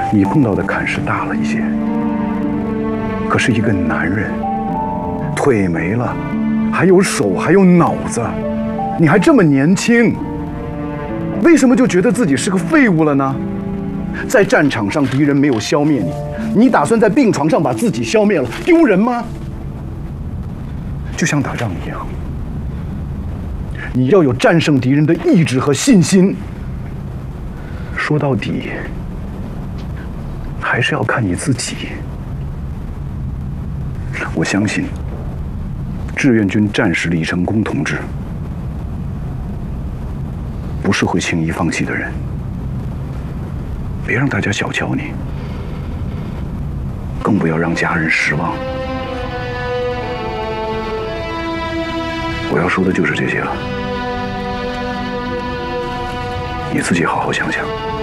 你碰到的坎是大了一些，可是一个男人，腿没了，还有手，还有脑子，你还这么年轻，为什么就觉得自己是个废物了呢？在战场上敌人没有消灭你，你打算在病床上把自己消灭了，丢人吗？就像打仗一样，你要有战胜敌人的意志和信心。说到底，还是要看你自己。我相信，志愿军战士李成功同志不是会轻易放弃的人。别让大家小瞧你，更不要让家人失望。我要说的就是这些了，你自己好好想想。